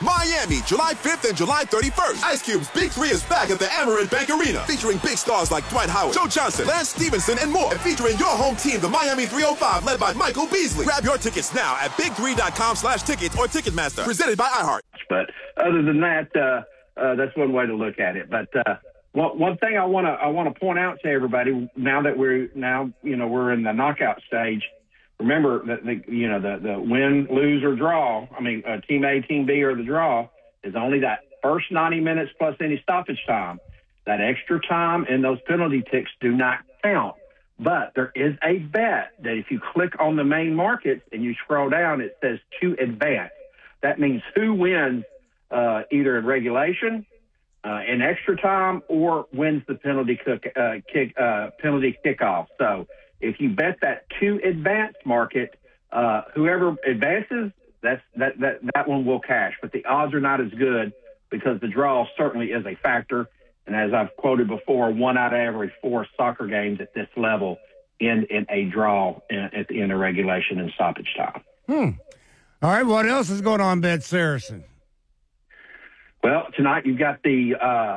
Miami, July 5th and July 31st. Ice Cube's Big 3 is back at the Amerant Bank Arena, featuring big stars like Dwight Howard, Joe Johnson, Lance Stevenson, and more. And featuring your home team, the Miami 305, led by Michael Beasley. Grab your tickets now at big3.com/tickets or Ticketmaster. Presented by iHeart. But other than that, that's one way to look at it. But one thing I want to point out to everybody now that we're in the knockout stage. Remember that the win, lose, or draw. I mean, Team A, Team B, or the draw is only that first 90 minutes plus any stoppage time. That extra time and those penalty ticks do not count. But there is a bet that if you click on the main markets and you scroll down, it says to advance. That means who wins either in regulation, in extra time, or wins the penalty kickoff. So if you bet that to advance market, whoever advances, that one will cash. But the odds are not as good because the draw certainly is a factor. And as I've quoted before, 1 out of every 4 soccer games at this level end in a draw at the end of regulation and stoppage time. All right, what else is going on, Bet Saracen? Well, tonight you've got the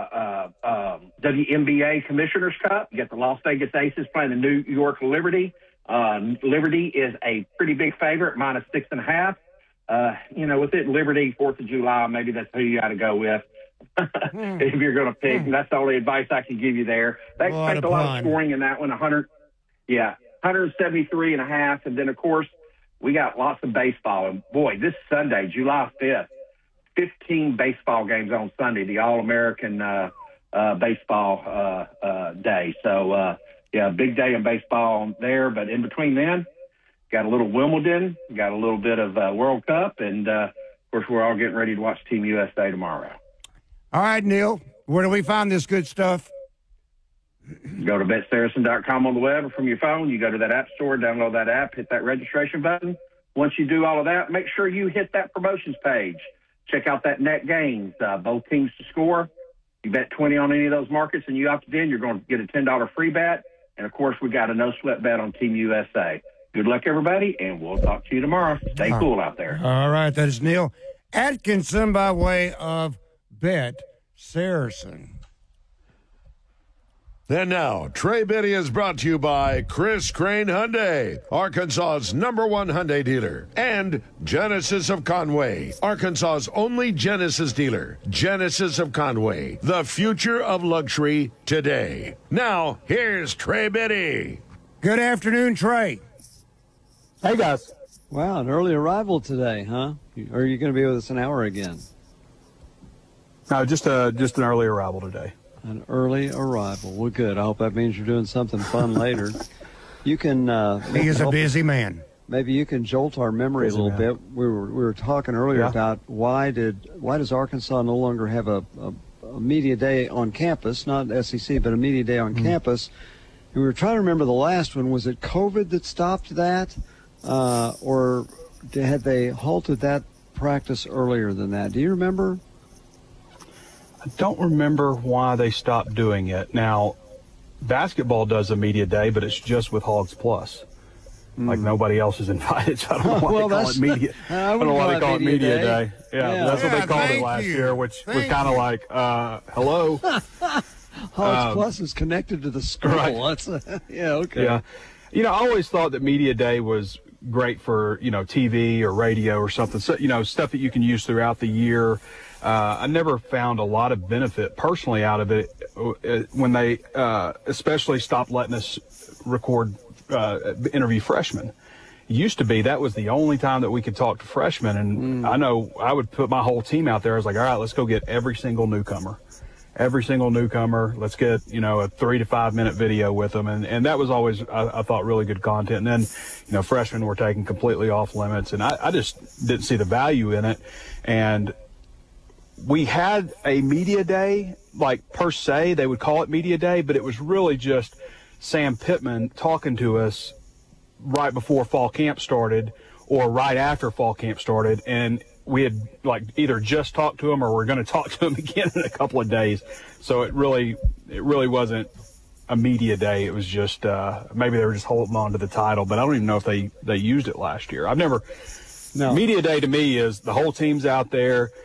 WNBA Commissioner's Cup. You got the Las Vegas Aces playing the New York Liberty. Liberty is a pretty big favorite, -6.5. With it, Liberty, 4th of July, maybe that's who you got to go with. If you're going to pick. That's the only advice I can give you there. They expect a lot of scoring in that one, 173.5. And then, of course, we got lots of baseball. And, boy, this Sunday, July 5th, 15 baseball games on Sunday, the All-American baseball day. So, big day in baseball there. But in between then, got a little Wimbledon, got a little bit of World Cup, and, of course, we're all getting ready to watch Team USA tomorrow. All right, Neil, where do we find this good stuff? Go to BetSaracen.com on the web or from your phone. You go to that app store, download that app, hit that registration button. Once you do all of that, make sure you hit that promotions page. Check out that net gains, both teams to score. You bet 20 on any of those markets and you opted in, you're going to get a $10 free bet. And, of course, we got a no-sweat bet on Team USA. Good luck, everybody, and we'll talk to you tomorrow. Stay cool out there. All right, that is Neil Atkinson by way of Bet Saracen. And now, Trey Biddy is brought to you by Chris Crane Hyundai, Arkansas's #1 Hyundai dealer, and Genesis of Conway, Arkansas's only Genesis dealer. Genesis of Conway, the future of luxury today. Now, here's Trey Biddy. Good afternoon, Trey. Hey, guys. Wow, an early arrival today, huh? Or are you going to be with us an hour again? No, just an early arrival today. An early arrival. Well, good. I hope that means you're doing something fun later. You can. He is a busy man. Maybe you can jolt our memory a little bit. We were talking earlier about why does Arkansas no longer have a media day on campus, not SEC, but a media day on campus. And we were trying to remember the last one. Was it COVID that stopped that, or had they halted that practice earlier than that? Do you remember? I don't remember why they stopped doing it. Now, basketball does a media day, but it's just with Hogs Plus. Like nobody else is invited, so I don't know why they call it media. I don't know why they call it media day. Yeah, that's what they called it last year, which was kind of like, hello. Hogs Plus is connected to the school. Right. That's okay. Yeah. I always thought that media day was great for, TV or radio or something. So, stuff that you can use throughout the year. I never found a lot of benefit personally out of it when they especially stopped letting us record interview freshmen. It used to be that was the only time that we could talk to freshmen, and I know I would put my whole team out there. I was like, all right, let's go get every single newcomer. Let's get, a 3 to 5 minute video with them. And that was always, I thought, really good content. And then, freshmen were taken completely off limits, and I just didn't see the value in it. And we had a media day, like per se, they would call it media day, but it was really just Sam Pittman talking to us right before fall camp started or right after fall camp started. And we had either just talked to him or we're going to talk to him again in a couple of days. So it really wasn't a media day. It was just, maybe they were just holding on to the title, but I don't even know if they used it last year. Media day to me is the whole team's out there.